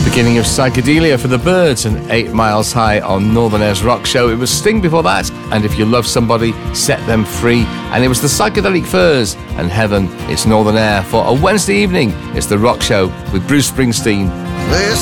Beginning of Psychedelia for the Birds and 8 Miles High on Northern Air's Rock Show. It was Sting before that, and If You Love Somebody, Set Them Free. And it was the Psychedelic Furs and Heaven. It's Northern Air for a Wednesday evening. It's the Rock Show with Bruce Springsteen. They